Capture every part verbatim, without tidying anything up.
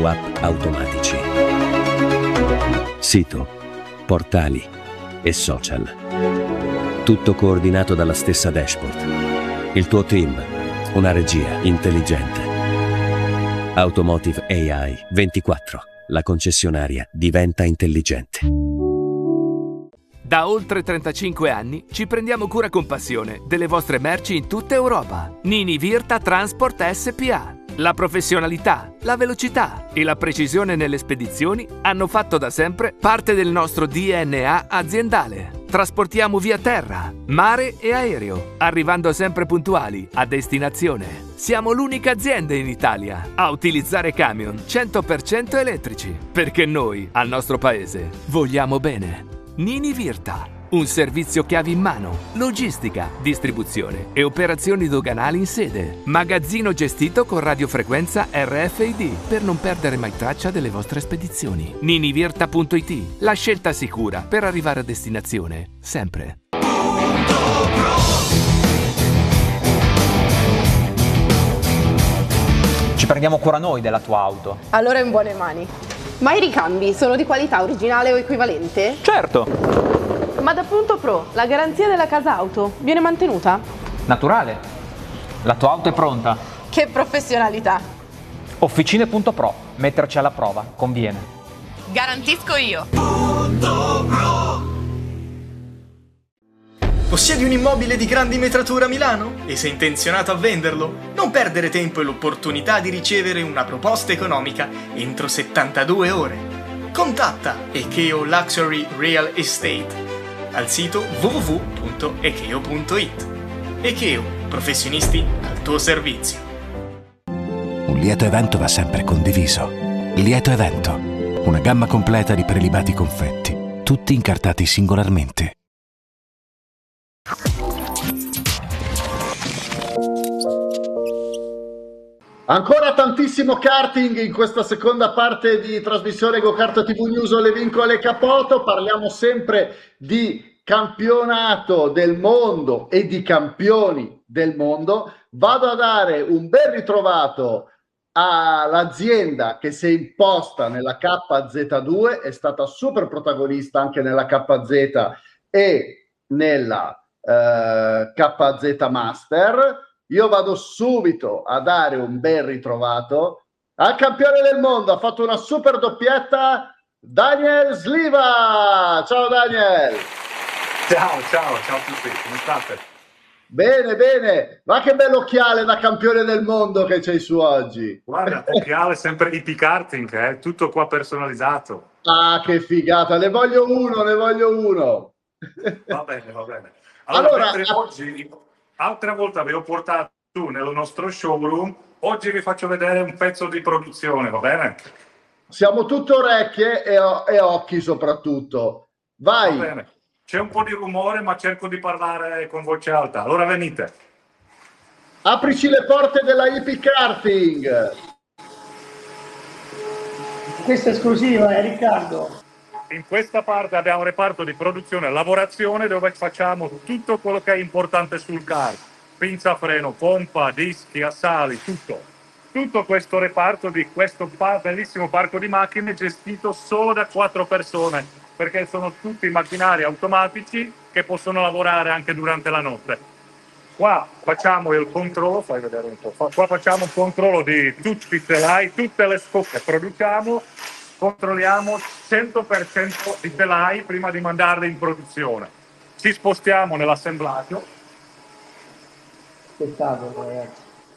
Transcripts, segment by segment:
follow-up automatici. Sito, portali e social. Tutto coordinato dalla stessa dashboard. Il tuo team, una regia intelligente. Automotive A I ventiquattro. La concessionaria diventa intelligente. Da oltre trentacinque anni ci prendiamo cura con passione delle vostre merci in tutta Europa. Nini Virta Transport S P A. La professionalità, la velocità e la precisione nelle spedizioni hanno fatto da sempre parte del nostro D N A aziendale. Trasportiamo via terra, mare e aereo, arrivando sempre puntuali a destinazione. Siamo l'unica azienda in Italia a utilizzare camion cento per cento elettrici, perché noi, al nostro paese, vogliamo bene. Nini Virta, un servizio chiavi in mano, logistica, distribuzione e operazioni doganali in sede. Magazzino gestito con radiofrequenza R F I D per non perdere mai traccia delle vostre spedizioni. ninivirta punto it, la scelta sicura per arrivare a destinazione, sempre. Ci prendiamo cura noi della tua auto. Allora è in buone mani. Ma i ricambi sono di qualità originale o equivalente? Certo! Ma da Punto Pro, la garanzia della casa auto viene mantenuta? Naturale. La tua auto è pronta. Che professionalità! Officine Punto Pro. Metterci alla prova. Conviene. Garantisco io! Punto Pro. Possiedi un immobile di grandi metratura a Milano? E sei intenzionato a venderlo? Non perdere tempo e l'opportunità di ricevere una proposta economica entro settantadue ore. Contatta Ekeo Luxury Real Estate al sito w w w punto ekeo punto it. Ekeo, professionisti al tuo servizio. Un lieto evento va sempre condiviso. Lieto evento, una gamma completa di prelibati confetti, tutti incartati singolarmente. Ancora tantissimo karting in questa seconda parte di trasmissione GoKart T V News, le vincole Capoto. Parliamo sempre di campionato del mondo e di campioni del mondo. Vado a dare un ben ritrovato all'azienda che si è imposta nella K Z due, è stata super protagonista anche nella K Z e nella eh, K Z Master. Io vado subito a dare un ben ritrovato al campione del mondo, ha fatto una super doppietta, Daniel Sliva. Ciao Daniel. Ciao, ciao, ciao a tutti, come state? Bene, bene, ma che bell'occhiale da campione del mondo che c'hai su oggi. Guarda, occhiale sempre I P Karting, eh? Tutto qua personalizzato. Ah, che figata, ne voglio uno, ne voglio uno. Va bene, va bene. Allora, Allora, mentre oggi, altre volte avevo portato tu nel nostro showroom, oggi vi faccio vedere un pezzo di produzione, va bene? siamo tutte orecchie e, e occhi soprattutto. Vai. Va bene. C'è un po' di rumore, ma cerco di parlare con voce alta. Allora venite. Aprici le porte della I P Karting. Questa è esclusiva, eh, Riccardo. In questa parte abbiamo un reparto di produzione e lavorazione dove facciamo tutto quello che è importante sul kart. Pinza freno, pompa, dischi, assali, tutto. Tutto questo reparto di questo bellissimo parco di macchine gestito solo da quattro persone, perché sono tutti macchinari automatici che possono lavorare anche durante la notte. Qua facciamo il controllo, fai vedere un po', qua facciamo il controllo di tutti i telai, tutte le scocche produciamo, controlliamo cento per cento i telai prima di mandarli in produzione. Ci spostiamo nell'assemblaggio. Spettacolo, ragazzi.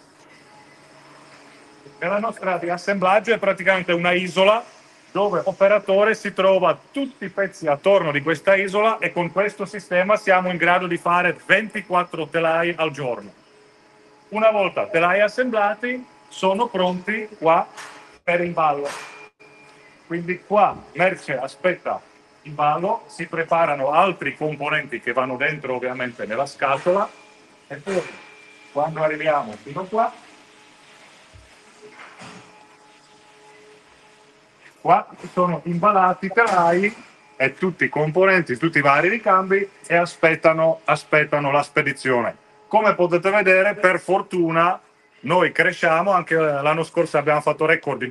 E la nostra di assemblaggio è praticamente una isola dove l'operatore si trova tutti i pezzi attorno di questa isola e con questo sistema siamo in grado di fare ventiquattro telai al giorno. Una volta telai assemblati sono pronti qua per il ballo. Quindi qua merce aspetta il ballo, si preparano altri componenti che vanno dentro ovviamente nella scatola e poi quando arriviamo fino qua, qua sono imballati i telai e tutti i componenti, tutti i vari ricambi e aspettano, aspettano la spedizione. Come potete vedere, per fortuna noi cresciamo, anche l'anno scorso abbiamo fatto record di